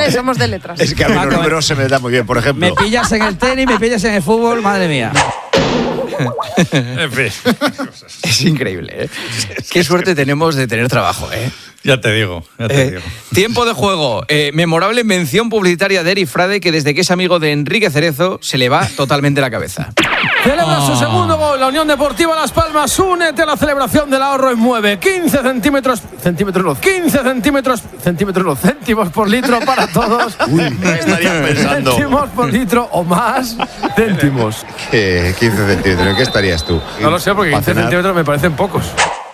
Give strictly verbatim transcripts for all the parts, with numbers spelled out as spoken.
Somos de letras. Es que a mí los números se me da muy bien, por ejemplo. Me pillas en el tenis, me pillas en el fútbol, madre mía. En fin. Es increíble, ¿eh? Qué suerte tenemos de tener trabajo, ¿eh? Ya te digo, ya te Eh, digo. tiempo de juego. Eh, memorable mención publicitaria de Eric Frade, que desde que es amigo de Enrique Cerezo se le va totalmente la cabeza. Celebra su segundo gol. La Unión Deportiva Las Palmas. Únete a la celebración del ahorro en Mueve. quince centímetros. Centímetros no. quince centímetros. Centímetros no. Céntimos por litro para todos. Uy, me estaría pensando. Céntimos por litro o más. Céntimos. ¿Qué? quince centímetros. ¿En qué estarías tú? No lo sé, porque quince centímetros me parecen pocos.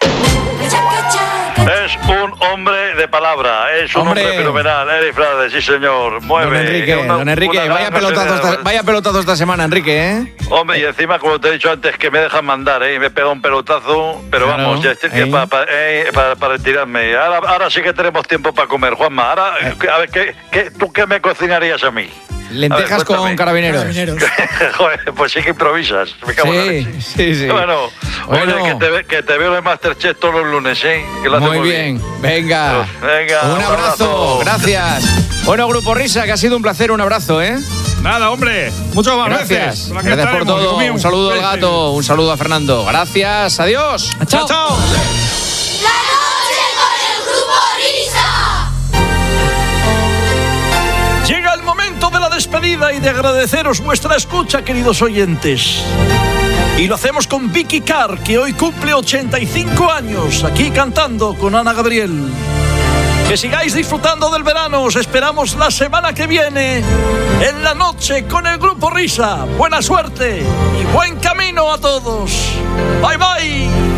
Es un hombre de palabra, es un hombre, Hombre. fenomenal, Eric Frade, sí señor, mueve. Don Enrique, Una- don Enrique, una vaya gran pelotazo, serie de- esta, vaya pelotazo esta semana, Enrique, ¿eh? Hombre, y encima, como te he dicho antes, que me dejan mandar, ¿eh? Me pega un pelotazo, pero Claro, vamos, ya estoy ¿eh? para pa, eh, pa- pa retirarme. Ahora, ahora sí que tenemos tiempo para comer, Juanma. Ahora, a ver, ¿qué, qué, ¿tú qué me cocinarías a mí? Lentejas A ver, con cuéntame. carabineros. Joder, pues sí que improvisas. Me cago en la Sí, leche. sí, sí. Bueno, Bueno. oye, que te, ve- que te veo en Masterchef todos los lunes, ¿eh? Que lo hace Muy bien, venga. Venga, Un un abrazo, abrazo. gracias. Bueno, Grupo Risa, que ha sido un placer, un abrazo, ¿eh? Nada, hombre. Muchas más Gracias. veces. Por aquí Gracias por estaremos, todo. conmigo. Un saludo al Sí, sí. gato, un saludo a Fernando. Gracias, adiós. Chao, chao. La noche con el Grupo Risa. Llega el momento de la despedida y de agradeceros vuestra escucha, queridos oyentes. Y lo hacemos con Vicky Carr, que hoy cumple ochenta y cinco años, aquí cantando con Ana Gabriel. Que sigáis disfrutando del verano, os esperamos la semana que viene en la noche con el Grupo Risa. Buena suerte y buen camino a todos. Bye bye.